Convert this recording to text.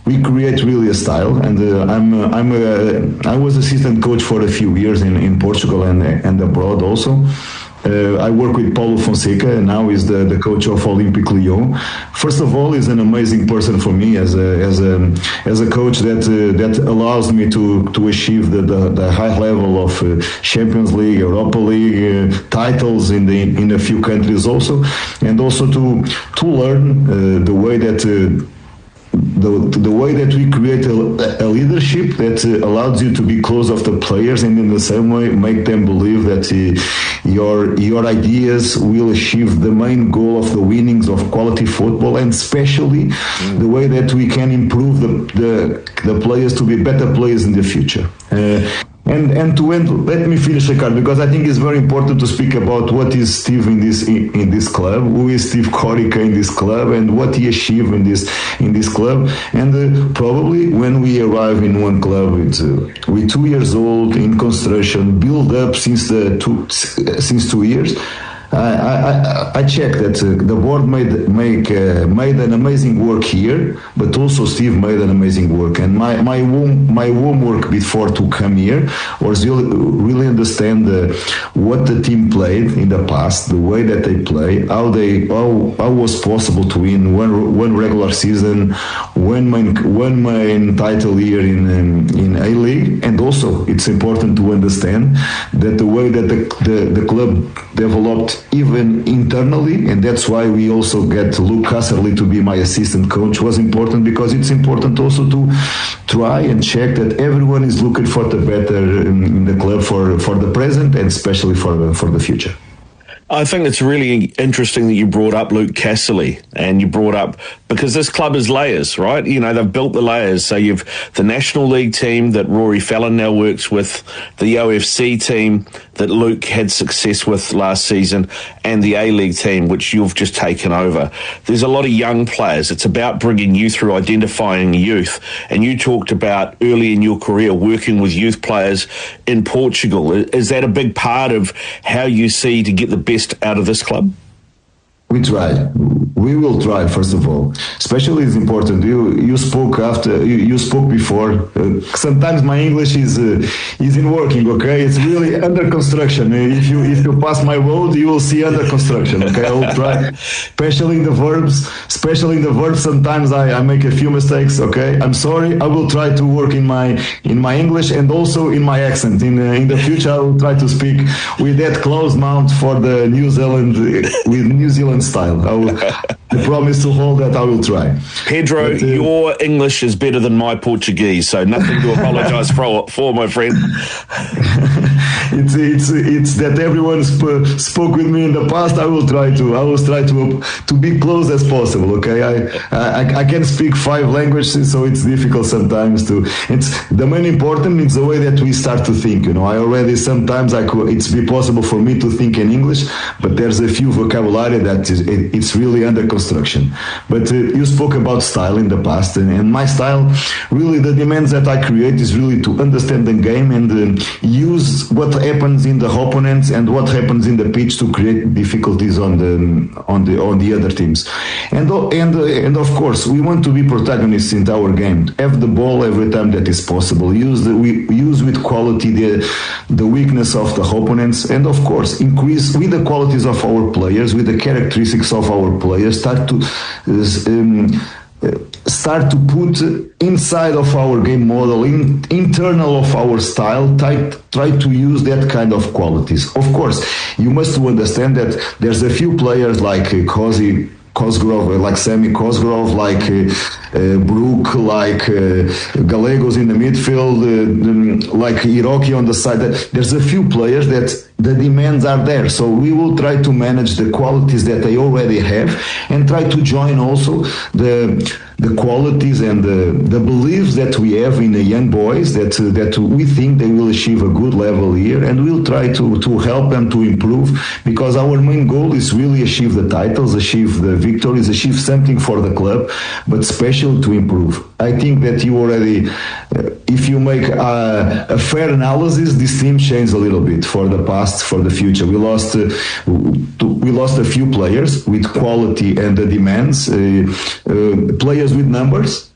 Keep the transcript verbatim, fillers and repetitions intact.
we create really a style. And uh, I'm uh, I'm a, I was assistant coach for a few years in, in Portugal and and abroad also. Uh, I work with Paulo Fonseca, and now he's the, the coach of Olympique Lyon. First of all, he's an amazing person for me as a as a as a coach that uh, that allows me to to achieve the, the, the high level of uh, Champions League, Europa League uh, titles in the in a few countries also, and also to to learn uh, the way that. Uh, The, the way that we create a, a leadership that uh, allows you to be close of the players, and in the same way make them believe that uh, your your ideas will achieve the main goal of the winnings of quality football, and especially mm. the way that we can improve the, the the players to be better players in the future. Uh, And and to end, let me finish, Ricardo, because I think it's very important to speak about what is Steve in this in, in this club, who is Steve Corica in this club, and what he achieved in this in this club. And uh, probably when we arrive in one club, it's uh, we're two years old in construction, build up since the two since two years. I, I, I checked that uh, the board made make uh, made an amazing work here, but also Steve made an amazing work. And my my home, my homework before to come here was really, really understand uh, what the team played in the past, the way that they play, how they how, how was possible to win one one regular season, one main one main title year in um, in A League, and also it's important to understand that the way that the the, the club developed even internally, and that's why we also get Luke Casserly to be my assistant coach, was important, because it's important also to try and check that everyone is looking for the better in the club for, for the present and especially for the, for the future. I think it's really interesting that you brought up Luke Casserly, and you brought up, because this club is layers, right? You know, they've built the layers. So you've the National League team that Rory Fallon now works with, the O F C team that Luke had success with last season, and the A-League team, which you've just taken over. There's a lot of young players. It's about bringing youth through, identifying youth. And you talked about early in your career working with youth players in Portugal. Is that a big part of how you see to get the best out of this club? We try. We will try, first of all. Especially it's important. You you spoke after you, you spoke before. Uh, sometimes my English is uh, isn't working. Okay, it's really under construction. If you if you pass my road, you will see under construction. Okay, I will try. Especially in the verbs. Especially in the verbs. Sometimes I, I make a few mistakes. Okay, I'm sorry. I will try to work in my in my English and also in my accent. In uh, in the future, I will try to speak with that closed mouth for the New Zealand with New Zealand style. I will I promise to hold that. I will try. Pedro, but, uh, your English is better than my Portuguese, so nothing to apologise for, for, my friend. it's it's it's that everyone sp- spoke with me in the past. I will try to. I will try to to be close as possible. Okay, I I, I can speak five languages, so it's difficult sometimes to. It's the main important is the way that we start to think. You know, I already sometimes I could. It's be possible for me to think in English, but there's a few vocabulary that is it, it's really under construction. But uh, you spoke about style in the past, and, and my style, really the demands that I create is really to understand the game and uh, use what happens in the opponents and what happens in the pitch to create difficulties on the on the on the other teams. And and uh, and of course we want to be protagonists in our game. Have the ball every time that is possible. Use the we use with quality the the weakness of the opponents, and of course increase with the qualities of our players, with the characteristics of our players. Start to um, start to put inside of our game model, in internal of our style, try, try to use that kind of qualities. Of course, you must understand that there's a few players like uh, Cozy Cosgrove, like Sammy Cosgrove, like uh, uh, Brook, like uh, Gallegos in the midfield, uh, like Hiroki on the side. There's a few players that the demands are there. So we will try to manage the qualities that they already have and try to join also the the qualities and the, the beliefs that we have in the young boys that uh, that we think they will achieve a good level here, and we'll try to, to help them to improve, because our main goal is really achieve the titles, achieve the victories, achieve something for the club, but special to improve. I think that you already, uh, if you make a, a fair analysis, this team changed a little bit for the past, for the future. We lost uh, we lost a few players with quality and the demands, uh, uh, players with numbers,